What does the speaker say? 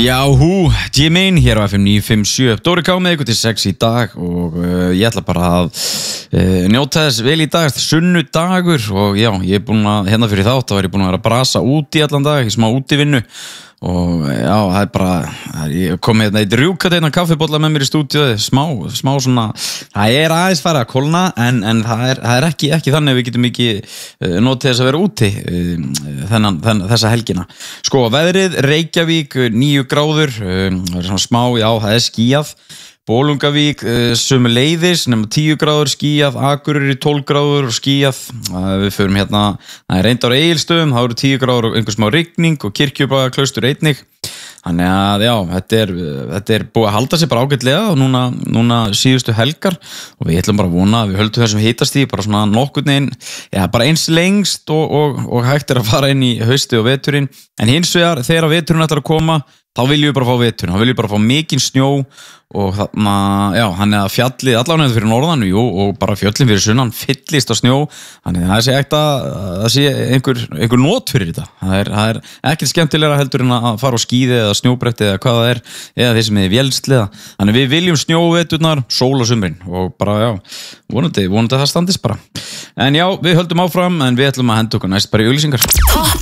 Já, G-Main hér á FM 957. Dóri K með ykkur til 6 í dag og ég ætla bara að njóta þess vel í dag. Sunnudagur og já, ég er búinn að, hérna fyrir þátt, þá er ég búinn að vera að brasa úti allan dag, smá útivinnu. Og já, það er bara, ég kom með þetta rjúkat einn kaffibolla með mér í stúdíu, smá svona, það er aðeins farið að kólna, en það er ekki þannig að við getum ekki notið þess að vera úti þessa helgina. Sko, veðrið, Reykjavík, 9 gráður, það er svona smá, já, það er skýjað. Bolungavík sömuleiðis nema 10 gráður skýjað, Akureyri 12 gráður og skýjað. Við förum hérna, það er reyndar á Egilsstöðum, það eru 10 gráður og einhver smá rigning og Kirkjubaklaustur einnig. Þannig að já, þetta er búið að halda sig bara ágætlega og núna síðustu helgar og við ætlum bara að vona að við höldum þessum hitastíg bara svona nokkurn veginn, já, bara eins lengst og hægt að fara inn í hausti og veturinn. En hins vegar þegar veturinn ætlar að koma, þá viljum við bara fá veturinn, þá viljum við bara fá mikinn snjó og já, hann er að fjallið allavega fyrir norðan, jú, og bara fjöllin fyrir sunnan fyllist á snjó, þannig það sé ekkert að það sé einhver not fyrir þetta. Það er ekkert skemmtilegra heldur en að fara á skíði eða snjóbretti eða hvað það er, eða þeir sem er vélsliða. Þannig við viljum snjóveturnar, sól á sumrin og bara já, vonandi það standist bara. En já, við höldum áfram en við ætlum að henda okkur næst bara í auglýsingar.